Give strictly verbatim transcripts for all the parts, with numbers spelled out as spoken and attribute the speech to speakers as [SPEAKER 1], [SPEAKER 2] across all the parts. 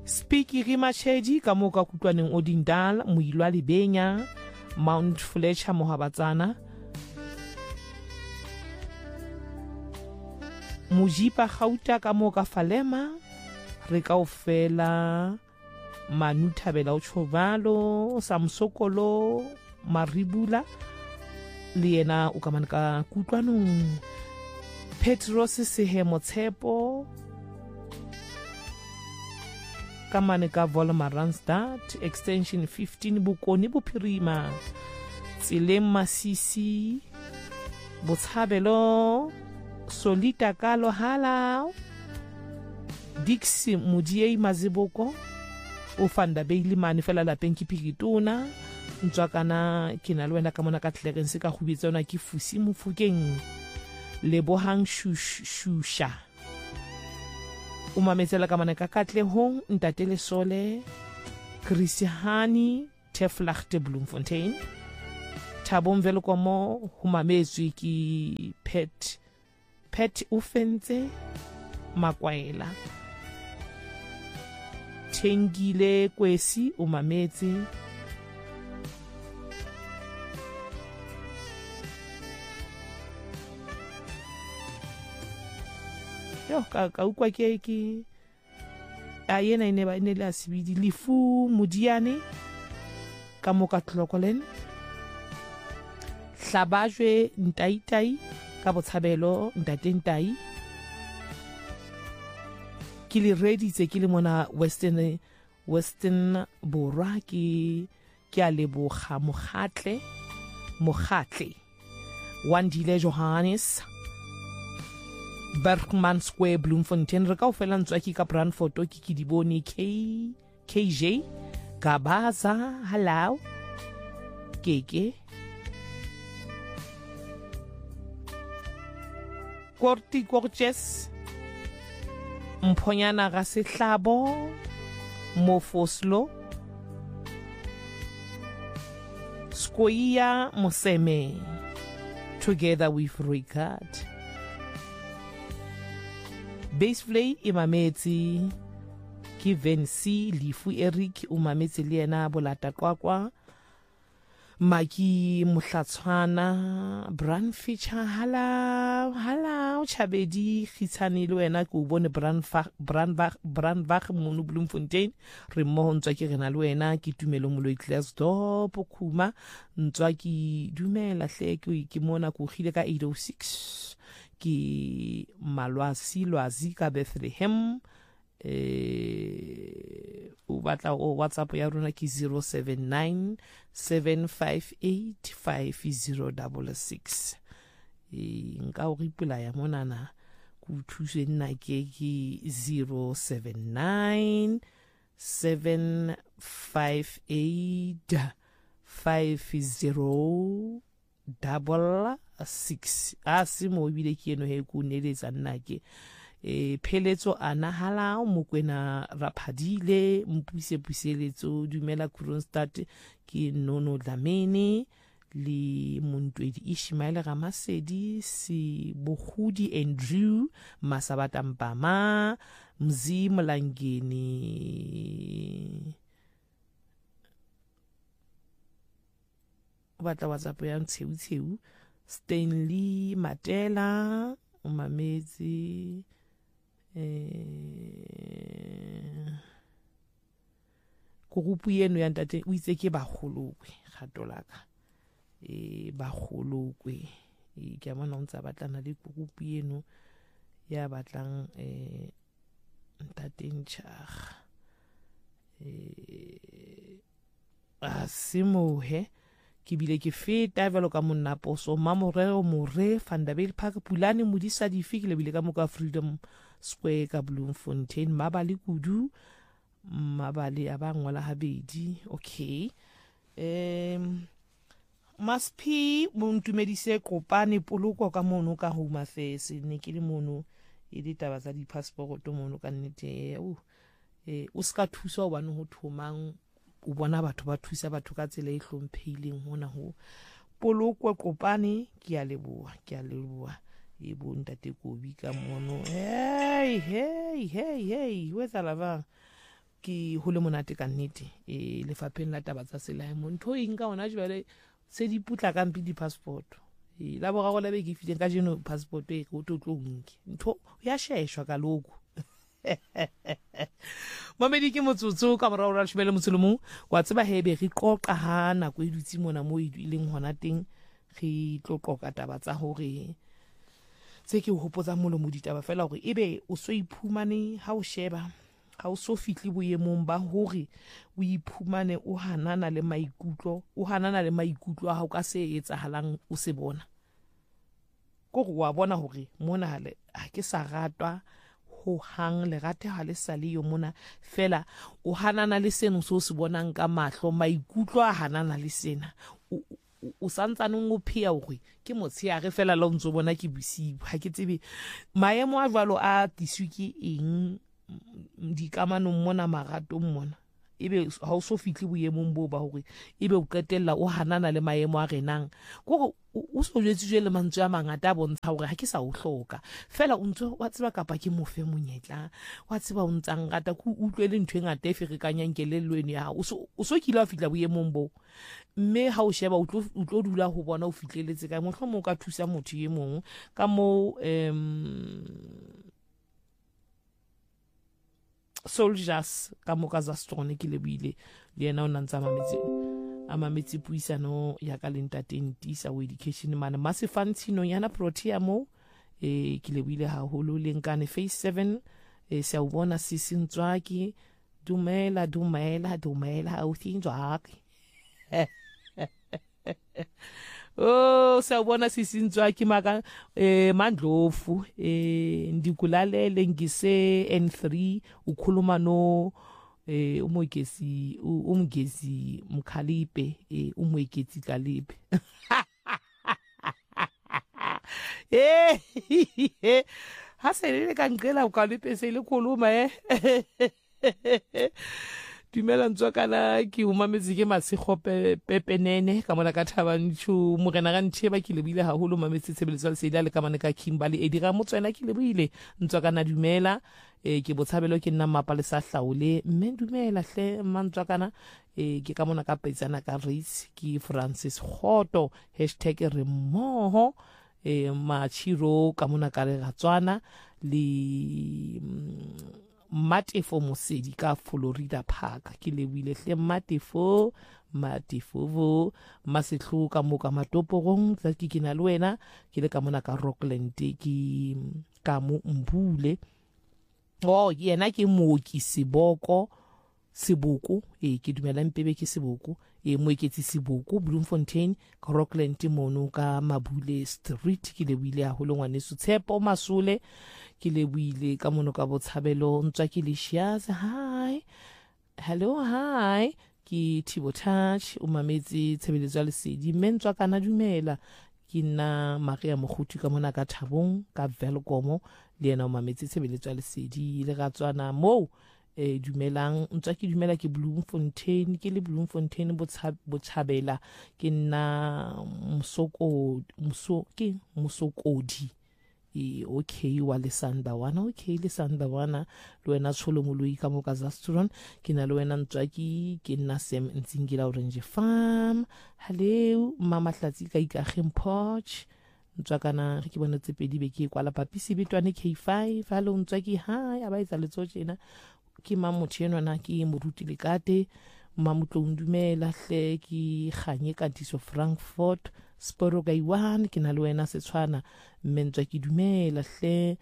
[SPEAKER 1] Speaky Rimachedi ka mo ka kutlwaneng Odindal Moilwa Libenya Mount Fletcher Mohabatsana Mujipa Gauta ka mo ka Falema re kaofela Manu Thabela Uchovalo Samsokolo Maribula le yena o ka mana ka kutlwanong Petros Sehemo Tshepo ka mane ka Volma Randstad extension fifteen Bokoni Bophirima Tseleng Masisi Botshabelo Solita Kalo Hala Dixie Mudiei Maziboko o fanda beili mane fela la penki pikituna ntswakana ke na le wena ka mona ka tlhlegeng se ka hubitsa ona ke fusi mofukeng Lebohang Shusha o mametsela ka mane ka Katlehong Ntatele Sole Christiani Teflachte Bloemfontein Thabo Mvelokomo ho mametswe ke Pet Pet Ufentse Makwaela Tengile Kwesi o mametse yo ka ka ukwa ke ke a yena ine ba ine la sibidi Lifu Mudiane ka mo ka Tlokolen Hlabajwe Ntaitai ka Botshabelo Ntatentai ke le ready tse ke le mona Western Western Borwa ke ke a leboga Mogatle Mogatle Wandile Johannes Bergman Square Bloemfontein re ka ofela ntswaki ka Brandford ke ke di bone K KJ Gabaza hello Keke Korti Gorges Mphonyana ga Sehlabo Mofoslo Skoia Moseme together with regard Baseflay Imametsi ki Vensi Lifu Eric Umametsi le yena bolata kwakwa Maki Mohlatswana brand feature hala hala Chabedi Khitsani le wena ke o bone brand brand brand bag mo Bloemfontein re mo ntswa ke rena le wena ke Tumelo Moloi Glassdorp Khuma ntswa ke dumela hle ke mona go gile ka eight oh six ki Malwasi Lwazi ka Bethlehem eh o batla o WhatsApp ya rona ke zero seven nine seven five eight five zero six six e nka o ripula ya monana ku thuse nna ke ke zero seven nine seven five eight five zero six a se mo bile ke eno he ku neletsa nna ke e pheletso ana hala Mokwena Raphadile Mpuse Puseletso Dumela Kronstadt ke Nono Dlamini le Montwedi Ishmael Ramasedi si Bohudi Andrew Masabata Mpama Mzi Mlangeni batla WhatsApp ya ntsheu tsheu Stanley Matela Umamezi eh Kurupu yeno ya ntate o itse ke bagolokwe gatolaka e bagolokwe e ke bona ntse batlana le kurupu yeno ya batlang eh ntate ntšhaga eh a simohe ke bile ke feta velo ka monna poso Mamorero More Vandabel Park Pulane Modisa difi le bile ka moka Freedom Square ka Bloemfontein Mabali kudu Mabali abangwala habedi okay em must be montumedise kopane poloko ka mono ka Home Affairs ne ke le mono e ditaba tsa di passport mono ka nnete o eh o ska thusa o bana ho thomang o bona batho ba thusa batho ka tsela e hlomphileng hona ho poloko kopane ke a leboa ke a leboa e bo ntate Kobi ka mono hey hey hey hey wetsa lava ke ho le monate ka nnete e lefapheng la taba tsa selae mo ntho e nka ona jwale se di putla ka mpi di passport e la boga go la be ke fiteng ka jeno passport e go tlo tlonke ntho ya sheshwa kaloku Mamedi ke motsotso ka morao ra shebele motsolomo wa tseba hebe re qoqa ha na go edutsi mona mo e leng hona teng re tlo qoqa taba tsa hore tse ke hopotsa molomo ditaba fela hore ebe o so iphumane ha o sheba ha o so fitli boemong ba hore o iphumane o hanana le maikutlo o hanana le maikutlo a ha o ka se etsahalang o se bona go go wa bona hore mona hale ha ke sa ratwa ho hang le rate ha le sale yo mona fela o hanana le seno so se bonang ka mahlo maikutlo a hanana le sena o santsane ngo phia hore ke motsheare fela la ntso bona ke bosibu ha ke tsebe maemo a jwalo a tiswiki eng di kamano mona maratong mona ebe ha o so fitli boemong bo ba hore ebe o qetella o hanana le maemo a renang go o so jwetse le mantswe a mangata a bontsha hore ha ke sa o hloka fela o ntse wa tseba kapa ke mofe monyetla wa tseba o ntsang rata ku utlwele ntwe ngata e ferikanyang kelellweni ya o so o so kila fitla boemong bo mme ha o sheba o tlo o tlo dula ho bona o fitleletse ka mohlo mo ka thusa motho e mong ka mo em soldiers ka mo ka za stone ke le bile le yena o nantsa mametsi a mametsi puisano ya ka lentateng tisa o education mana masefantino yana protea mo e ke le bile ha holo le nkane face seven e se o bona sisintswaki dumela dumela dumela o tintswaki oh sawubona sisintswaki maka eh Mandlovu eh ndikulalele ngise N three ukhuluma no eh umogesi umgezi Mkhalipe eh umogezi Kalipe eh haselele ka ngela uKalipe se le khuluma eh dumela ntswakana ke umametse ke masego pepenene ka mona ka thabantshu morena ga ntsheba ke lebile haholo mametse tshebeletso le sedia le ka mane ka Kimberley e dira motswena ke lebile ntswakana dumela e ke botshabelo ke nna mapa le sa hlaole mme dumela hle mantswakana e ke ka mona ka petsana ka race ke Francis Khoto hashtag re mmoho e machiro ka mona ka re gatswana le Matefo Mosedi ka Florida Park ke lebile hle Matefo Matefo Masetlo ka mo ka Matoporong tsa ke kena le wena ke le ka mona ka Rockland ke ka mo Mbule oh yena ke mooki Seboko Seboko e ke dumela mpebe ke Seboko e moeketsi Seboko Bloemfontein ka Rockland mono ka Mabule Street ke lebile a ho lengwaneso Tshepo Masole ke lebile ka mono ka Botshabelo ntswa ke Lishias hi hello hi ke Thibo Touch o mametse tshebeletso ya lesedi mentswa kana dumela ke nna Maria Mogutu ka mona ka Thabong ka Velkomo le yena o mametse tshebeletso ya lesedi le gatswana mo e dumelang ntswa ke dumela ke Bloemfontein ke le Bloemfontein Botshabela ke nna Msoko Mso ke Msokodi e okay wa le Sandawana okay le Sandawana le wena tsholo moloi ka mo ka Zastron ke na le wena ntswa ke ke nna Sam Ntsingila Orange Farm hello mama Hlatsi ka ikageng Poch ntswa kana re ke bona tsepedi be ke kwala papisi bitwane K five hello ntswa ke hi abaitsa le tsotsena ke mamotho enwana ke moruti le kate mamutlo ndumela hle ke ganye Katiso Frankfurt Sporo ga iwan ke na le wena Setswana mentswa ke dumela hle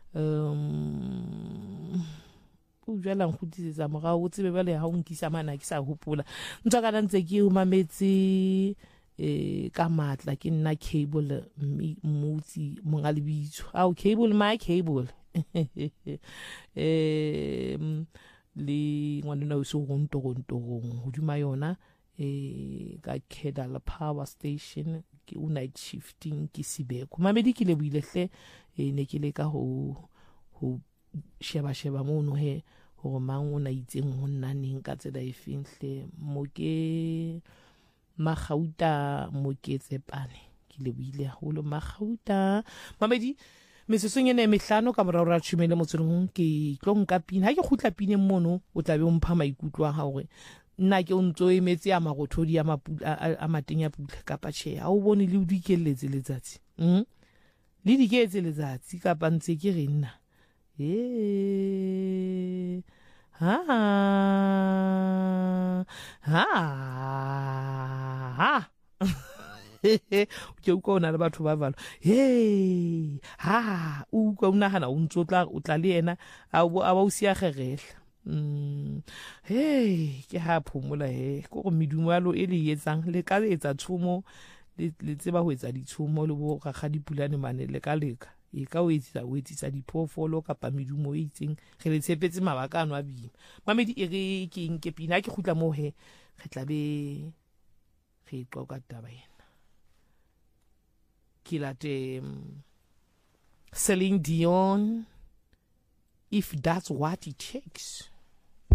[SPEAKER 1] um o jala nkhutisisa moga o tsebe bale ha o nkisa mana ke sa hopola ntswa kana ntse ke o mametse e ka matla ke nna Cable mutsi monga lebitso a Cable my Cable eh le ngwana o so go ntogontogong ho duma yona eh ka Kedal Power Station ke o night shifting ke Sibeko mamedi ke le buile hle e ne ke le ka ho ho sheba sheba mono he ho mang o na itseng ho nna neng ka tsela e finhle mo ke Magauta mo ke Tsepane ke le buile haholo Magauta mamedi mesesong ene mehlano ka morao ra tshumele motseng ke tlo nka pina ha ke khutla pineng mono o tla be o mpha maikutlo a hore nna ke o ntso emetse a magothodi a mapula a mateng ya pula kapa tjhe ha o bone le o dikelletse letsatsi mm le diketse letsatsi kapa ntse ke re nna eh ha ha ha ke utlwa ona le batho ba valo hey ha o utlwa o nagana o ntse o tla o tla le ena a ba o sia geregela mm hey ke ha phomola he go go medumo ya lo e le etsang le ka etsa tshomo le le tseba ho etsa ditshomo le bo ga ga dipulane mane le ka leka e ka o etsa o etsa diphoofolo kapa medumo e itseng ge le tshepetse mabaka ano a bima mamedi e re ke nke pina ke khutla mo he ge tla be ge iqwa ka taba ena Kilate um, Celine Dion, if that's what it takes.